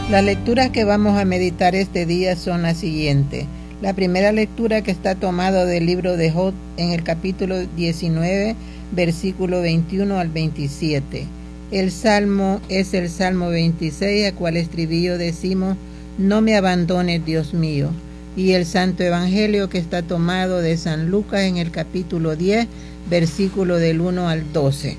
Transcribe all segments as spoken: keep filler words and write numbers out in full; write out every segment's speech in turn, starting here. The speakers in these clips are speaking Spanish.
Las lecturas que vamos a meditar este día son las siguientes. La primera lectura, que está tomada del libro de Job en el capítulo diecinueve, versículo veintiuno al veintisiete. El salmo es el Salmo veintiséis, a cual estribillo decimos: no me abandones, Dios mío. Y el Santo Evangelio, que está tomado de San Lucas en el capítulo diez, versículo del uno al doce.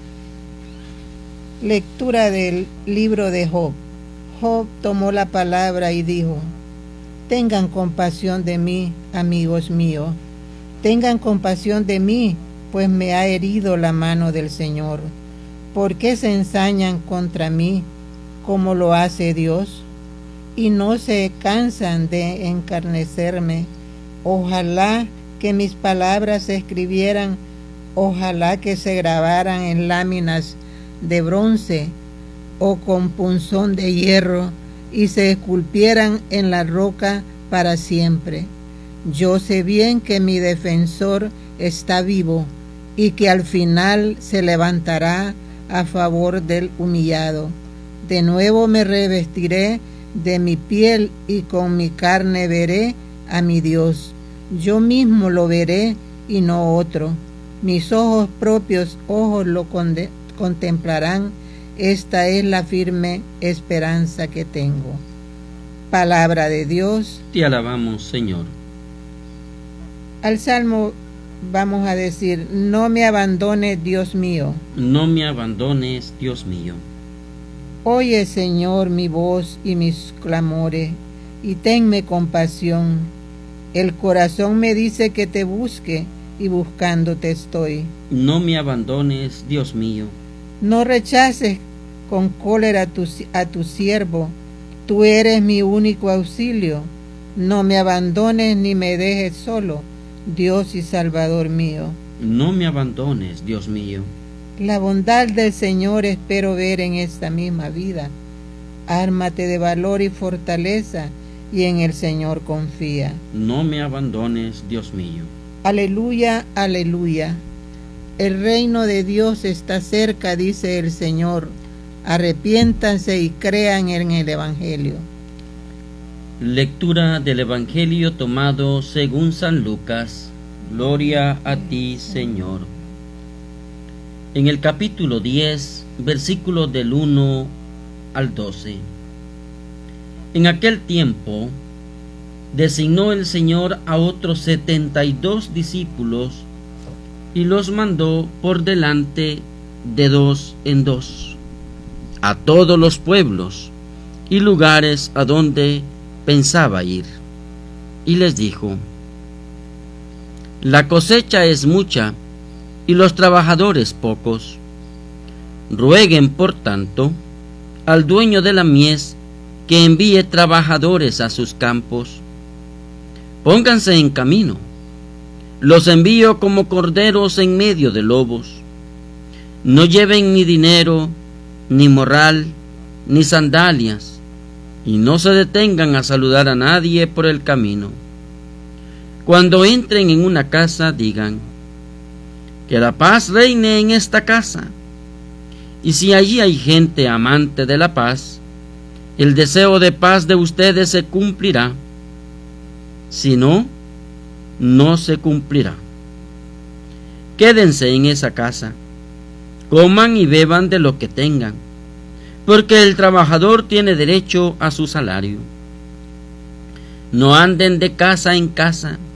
Lectura del libro de Job. Job tomó la palabra y dijo: tengan compasión de mí, amigos míos, tengan compasión de mí, pues me ha herido la mano del Señor. ¿Por qué se ensañan contra mí como lo hace Dios? Y no se cansan de encarnecerme. Ojalá que mis palabras se escribieran, ojalá que se grabaran en láminas de bronce o con punzón de hierro y se esculpieran en la roca para siempre. Yo sé bien que mi defensor está vivo y que al final se levantará a favor del humillado. De nuevo me revestiré de mi piel y con mi carne veré a mi Dios. Yo mismo lo veré y no otro. Mis ojos propios ojos lo conde- contemplarán. Esta es la firme esperanza que tengo. Palabra de Dios. Te alabamos, Señor. Al Salmo vamos a decir: no me abandones, Dios mío. No me abandones, Dios mío. Oye, Señor, mi voz y mis clamores, y tenme compasión. El corazón me dice que te busque, y buscándote estoy. No me abandones, Dios mío. No rechaces con cólera a tu, a tu siervo. Tú eres mi único auxilio. No me abandones ni me dejes solo, Dios y Salvador mío. No me abandones, Dios mío. La bondad del Señor espero ver en esta misma vida. Ármate de valor y fortaleza, y en el Señor confía. No me abandones, Dios mío. Aleluya, aleluya. El reino de Dios está cerca, dice el Señor. Arrepiéntanse y crean en el Evangelio. Lectura del Evangelio tomado según San Lucas. Gloria a ti, Señor. En el capítulo diez, versículos del uno al doce. En aquel tiempo designó el Señor a otros setenta y dos discípulos y los mandó por delante de dos en dos a todos los pueblos y lugares a donde pensaba ir. Y les dijo: la cosecha es mucha y los trabajadores pocos. Rueguen, por tanto, al dueño de la mies que envíe trabajadores a sus campos. Pónganse en camino. Los envío como corderos en medio de lobos. No lleven ni dinero, ni morral, ni sandalias, y no se detengan a saludar a nadie por el camino. Cuando entren en una casa, digan: que la paz reine en esta casa. Y si allí hay gente amante de la paz, el deseo de paz de ustedes se cumplirá. Si no, no se cumplirá. Quédense en esa casa, coman y beban de lo que tengan, porque el trabajador tiene derecho a su salario. No anden de casa en casa,